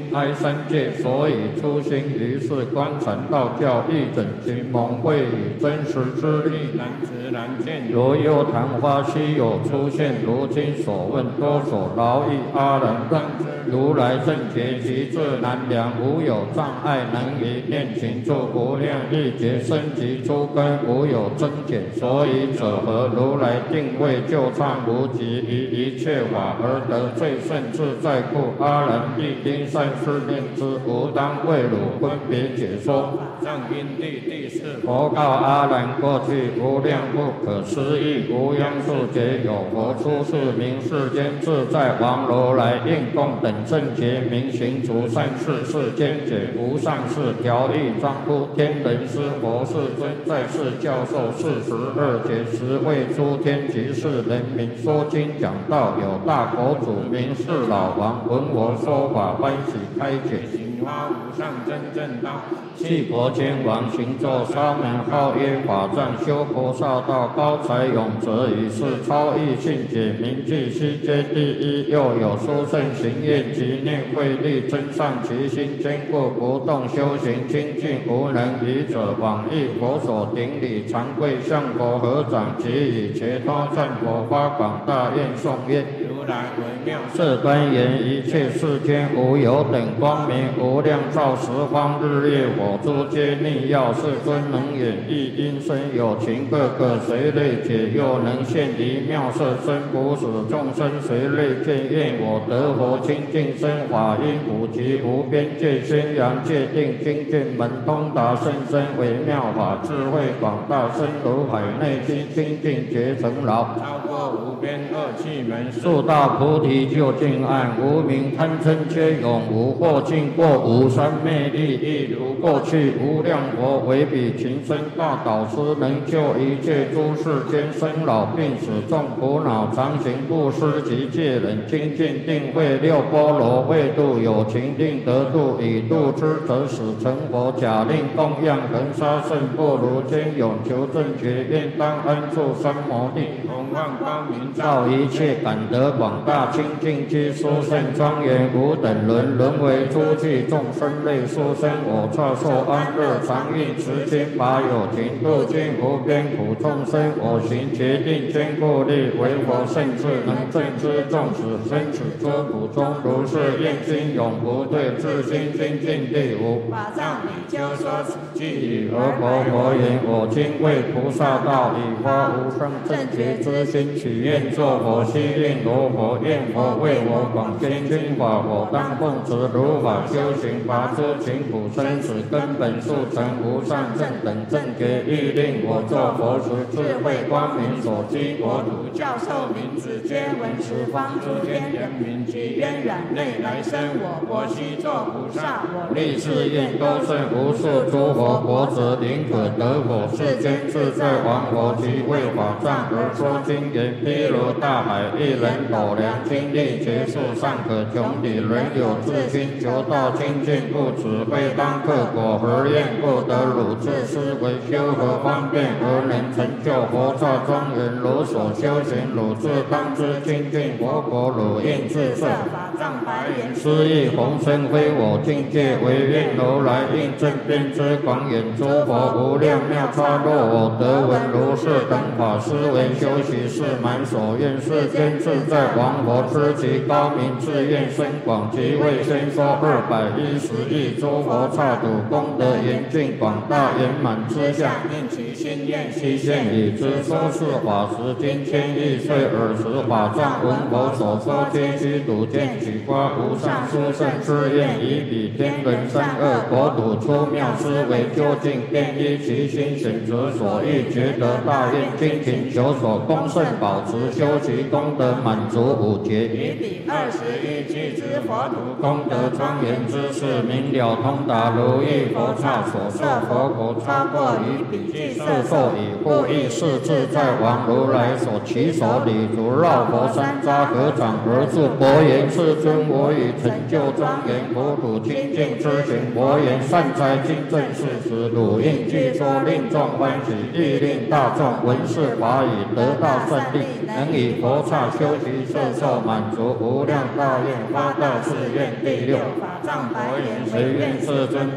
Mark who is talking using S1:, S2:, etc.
S1: 哀三界，所以初心于是观禅道教，一整经蒙会以真实之力难知难见。若有昙花稀有出现，如今所问多所劳役阿人让知如来正觉其智难量，无有障碍能以念情助无量一劫升级诸根，无有增减，所以者何？如来定位就畅无极，于一切法而得最胜自在故，阿人必应善思念之，吾当为汝分别解说。上因地第四，佛告阿难：过去无量不可思议无央数劫，有佛出世名世间自在王如来，应供等正觉明行除善事，世间解无上士条义庄乎天人师佛世尊，在世教授42节时，为诸天及世人民说经讲道，有大佛祖名是老王，闻我说法，欢喜开解，行发无上真正道。系佛天王行作沙门，号曰法藏，修菩萨道，高才永泽，以是超异性解名句，悉皆第一。又有殊胜行愿及念慧力，增上其心，坚固不动，修行精进，无能于者，往诣佛所顶礼，常跪向佛合掌，即以切托赞佛，发广大愿颂曰：如来为妙色端严，一切世间无有等光明，无量照十方日月火诸皆逆耀，世尊能演绎因身有情，个个随类解，又能现离妙色身，不使众生随类见。愿我得佛清净身，法音普及无边界，宣扬界定精进门，通达甚深微妙法，智慧广大，深如海内心，清净觉成牢，超过无边恶趣门，速到菩提究竟岸，无明贪嗔皆永无惑，尽过无三昧力，亦如过去无量佛为彼情深大导师，能救一切诸世间生老病死众苦恼，常行布施及戒忍精进定慧六波罗，为度有情令得度，以度之则使成佛，假令供养恒沙圣不如坚永求正觉，愿当安住三摩地，弘望光明照一切，感得广大清净居殊胜庄严，无等伦，沦为诸具众生类殊生，我刹受安乐常运持经法有情，度尽无边苦众生，我行决定坚固力，为佛圣智能正知众使生此诸苦中，如是愿心永不退，自心精进地无法藏比丘说此句语，而佛言：我今为菩萨道，以发无上正觉之心，许愿作佛，悉令罗佛，愿佛为我广宣经法，我当奉持如法修行，拔诸情苦生死根本，速成无上正等正觉，欲令我作佛时，智慧光明所居国土，教授名字皆闻十方诸天人民，及渊远内来生我须作菩萨，我立誓愿多胜无数诸佛，国子宁可得佛，世间自在王佛，即为法藏而说经言，譬如大海，一人斗量，精力结束尚可穷底，人有自心求道清净，不此非当克果，何愿不得汝自思维，修何方便而能成就佛刹庄严？如所修行，汝自当知清净佛果，汝应自设法藏白言，斯亦弘身非我境界，唯愿如来应正遍知广远，诸佛无量妙差，若我得闻如是等法，思维修习是满所愿，世间自在王佛知其高明，自愿深广，即为先说210亿诸佛刹土，功德严净广大圆满之相，应其心愿悉现已知，说是法时今千亿岁，尔时法藏闻佛所说，皆须睹见取发无上殊胜之愿，以彼天人三恶国土出妙思维，究竟便依其心选择所欲，觉得大愿精勤求所，功胜保持修习功德满足五劫，以彼21俱之佛土，功德庄严之事明了通达，如意佛刹所设佛国，超过于彼具色受以护益是自在王如来所起手礼足，绕佛山楂合掌而住，佛言：世尊，我已成就庄严国土清净之行，佛言：善哉，今正是时，汝应具说，令众欢喜，亦令大众闻是法已得大胜利，能以佛刹修习色受满足，无量大愿发大誓愿，第六法藏白言，唯愿世尊